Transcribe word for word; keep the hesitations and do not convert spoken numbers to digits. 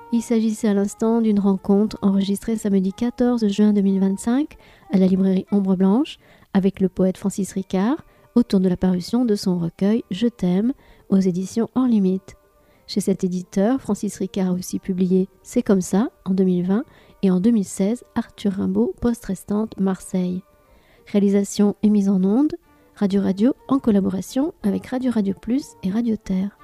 Il s'agissait à l'instant d'une rencontre enregistrée samedi quatorze juin deux mille vingt-cinq à la librairie Ombre Blanche avec le poète Francis Ricard autour de la parution de son recueil « Je t'aime » aux éditions Hors Limite. Chez cet éditeur, Francis Ricard a aussi publié « C'est comme ça » en deux mille vingt et en deux mille seize Arthur Rimbaud, Poste restante, Marseille. Réalisation et mise en onde, Radio Radio en collaboration avec Radio Radio Plus et Radio Terre.